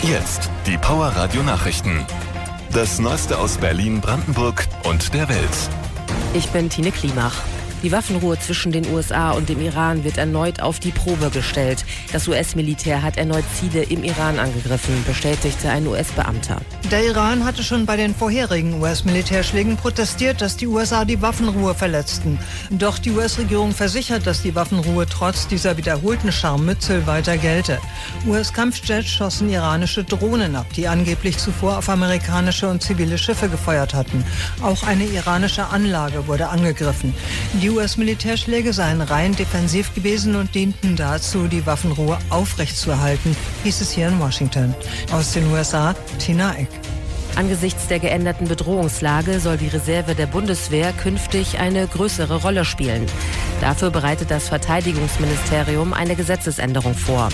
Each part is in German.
Jetzt die Power Radio Nachrichten. Das Neueste aus Berlin, Brandenburg und der Welt. Ich bin Tine Klimach. Die Waffenruhe zwischen den USA und dem Iran wird erneut auf die Probe gestellt. Das US-Militär hat erneut Ziele im Iran angegriffen, bestätigte ein US-Beamter. Der Iran hatte schon bei den vorherigen US-Militärschlägen protestiert, dass die USA die Waffenruhe verletzten. Doch die US-Regierung versichert, dass die Waffenruhe trotz dieser wiederholten Scharmützel weiter gelte. US-Kampfjets schossen iranische Drohnen ab, die angeblich zuvor auf amerikanische und zivile Schiffe gefeuert hatten. Auch eine iranische Anlage wurde angegriffen. Die US-Militärschläge seien rein defensiv gewesen und dienten dazu, die Waffenruhe aufrechtzuerhalten, hieß es hier in Washington. Aus den USA, Tina Eck. Angesichts der geänderten Bedrohungslage soll die Reserve der Bundeswehr künftig eine größere Rolle spielen. Dafür bereitet das Verteidigungsministerium eine Gesetzesänderung vor.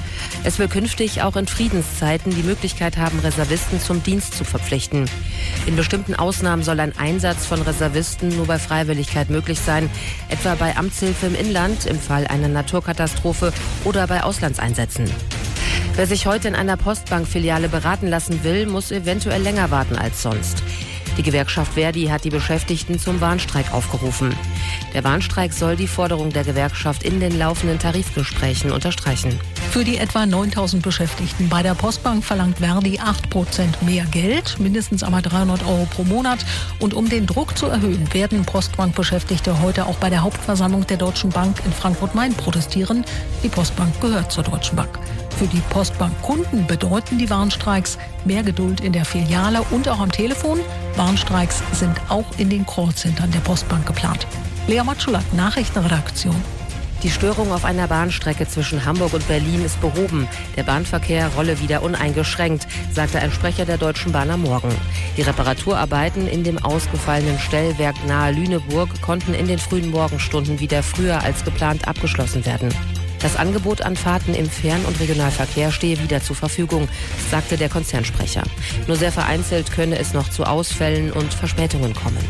Es will künftig auch in Friedenszeiten die Möglichkeit haben, Reservisten zum Dienst zu verpflichten. In bestimmten Ausnahmen soll ein Einsatz von Reservisten nur bei Freiwilligkeit möglich sein, etwa bei Amtshilfe im Inland, im Fall einer Naturkatastrophe oder bei Auslandseinsätzen. Wer sich heute in einer Postbankfiliale beraten lassen will, muss eventuell länger warten als sonst. Die Gewerkschaft Verdi hat die Beschäftigten zum Warnstreik aufgerufen. Der Warnstreik soll die Forderung der Gewerkschaft in den laufenden Tarifgesprächen unterstreichen. Für die etwa 9.000 Beschäftigten bei der Postbank verlangt Verdi 8% mehr Geld, mindestens aber 300 € pro Monat. Und um den Druck zu erhöhen, werden Postbankbeschäftigte heute auch bei der Hauptversammlung der Deutschen Bank in Frankfurt-Main protestieren. Die Postbank gehört zur Deutschen Bank. Für die Postbankkunden bedeuten die Warnstreiks mehr Geduld in der Filiale und auch am Telefon. Warnstreiks sind auch in den Callcentern der Postbank geplant. Lea Matschulak, Nachrichtenredaktion. Die Störung auf einer Bahnstrecke zwischen Hamburg und Berlin ist behoben. Der Bahnverkehr rolle wieder uneingeschränkt, sagte ein Sprecher der Deutschen Bahn am Morgen. Die Reparaturarbeiten in dem ausgefallenen Stellwerk nahe Lüneburg konnten in den frühen Morgenstunden wieder früher als geplant abgeschlossen werden. Das Angebot an Fahrten im Fern- und Regionalverkehr stehe wieder zur Verfügung, sagte der Konzernsprecher. Nur sehr vereinzelt könne es noch zu Ausfällen und Verspätungen kommen.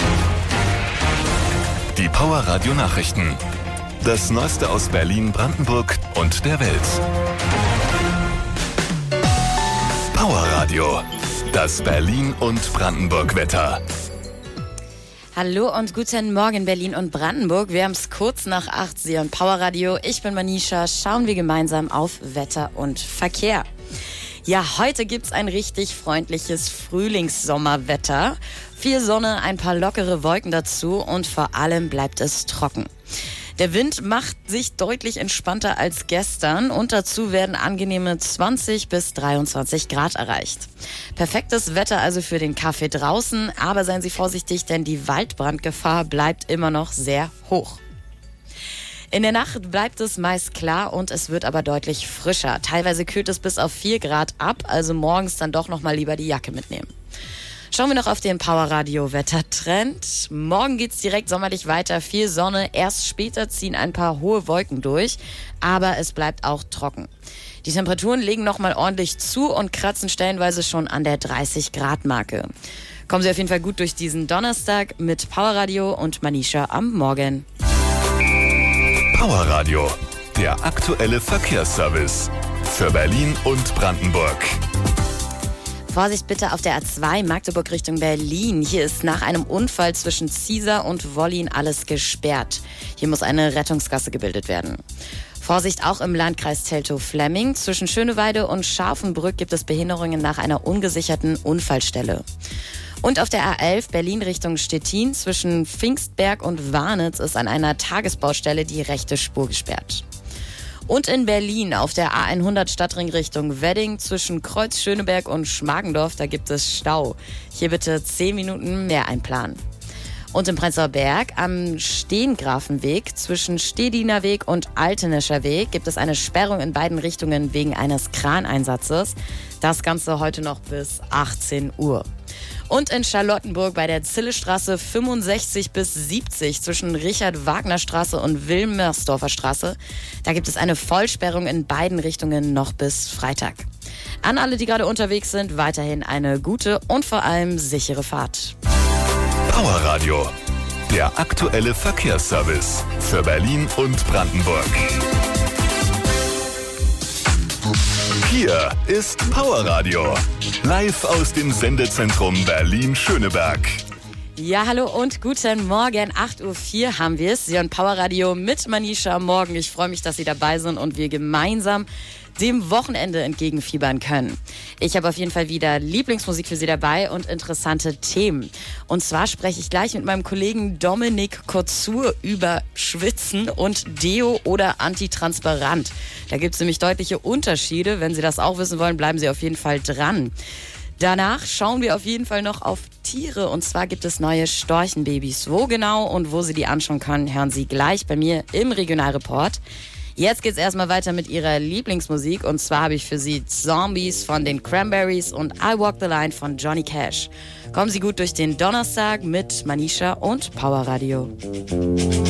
Die Power Radio Nachrichten. Das Neueste aus Berlin, Brandenburg und der Welt. Power Radio. Das Berlin und Brandenburg Wetter. Hallo und guten Morgen Berlin und Brandenburg. Wir haben es kurz nach 8 hier in Power Radio. Ich bin Manisha. Schauen wir gemeinsam auf Wetter und Verkehr. Ja, heute gibt's ein richtig freundliches Frühlingssommerwetter. Viel Sonne, ein paar lockere Wolken dazu und vor allem bleibt es trocken. Der Wind macht sich deutlich entspannter als gestern und dazu werden angenehme 20 bis 23 Grad erreicht. Perfektes Wetter also für den Kaffee draußen, aber seien Sie vorsichtig, denn die Waldbrandgefahr bleibt immer noch sehr hoch. In der Nacht bleibt es meist klar und es wird aber deutlich frischer. Teilweise kühlt es bis auf 4 Grad ab, also morgens dann doch nochmal lieber die Jacke mitnehmen. Schauen wir noch auf den Power-Radio-Wettertrend. Morgen geht's direkt sommerlich weiter. Viel Sonne. Erst später ziehen ein paar hohe Wolken durch. Aber es bleibt auch trocken. Die Temperaturen legen nochmal ordentlich zu und kratzen stellenweise schon an der 30-Grad-Marke. Kommen Sie auf jeden Fall gut durch diesen Donnerstag mit Power-Radio und Manisha am Morgen. Power Radio. Der aktuelle Verkehrsservice. Für Berlin und Brandenburg. Vorsicht bitte auf der A2 Magdeburg Richtung Berlin. Hier ist nach einem Unfall zwischen Ziesar und Wollin alles gesperrt. Hier muss eine Rettungsgasse gebildet werden. Vorsicht auch im Landkreis Teltow-Fläming. Zwischen Schöneweide und Scharfenbrück gibt es Behinderungen nach einer ungesicherten Unfallstelle. Und auf der A11 Berlin Richtung Stettin zwischen Pfingstberg und Warnitz ist an einer Tagesbaustelle die rechte Spur gesperrt. Und in Berlin auf der A100 Stadtring Richtung Wedding zwischen Kreuz Schöneberg und Schmargendorf, da gibt es Stau. Hier bitte 10 Minuten mehr einplanen. Und im Prenzlauer Berg am Steengrafenweg zwischen Stediner Weg und Altenischer Weg gibt es eine Sperrung in beiden Richtungen wegen eines Kraneinsatzes. Das Ganze heute noch bis 18 Uhr. Und in Charlottenburg bei der Zillestraße 65 bis 70 zwischen Richard-Wagner-Straße und Wilmersdorfer Straße. Da gibt es eine Vollsperrung in beiden Richtungen noch bis Freitag. An alle, die gerade unterwegs sind, weiterhin eine gute und vor allem sichere Fahrt. Power Radio. Der aktuelle Verkehrsservice für Berlin und Brandenburg. Hier ist Power Radio. Live aus dem Sendezentrum Berlin-Schöneberg. Ja, hallo und guten Morgen. 8:04 Uhr haben wir es. Sie hören Power Radio mit Manisha am Morgen. Ich freue mich, dass Sie dabei sind und wir gemeinsam dem Wochenende entgegenfiebern können. Ich habe auf jeden Fall wieder Lieblingsmusik für Sie dabei und interessante Themen. Und zwar spreche ich gleich mit meinem Kollegen Dominik Kotzur über Schwitzen und Deo oder Antitransparent. Da gibt es nämlich deutliche Unterschiede. Wenn Sie das auch wissen wollen, bleiben Sie auf jeden Fall dran. Danach schauen wir auf jeden Fall noch auf Tiere. Und zwar gibt es neue Storchenbabys. Wo genau und wo Sie die anschauen können, hören Sie gleich bei mir im Regionalreport. Jetzt geht's erstmal weiter mit Ihrer Lieblingsmusik. Und zwar habe ich für Sie Zombies von den Cranberries und I Walk the Line von Johnny Cash. Kommen Sie gut durch den Donnerstag mit Manisha und Power Radio.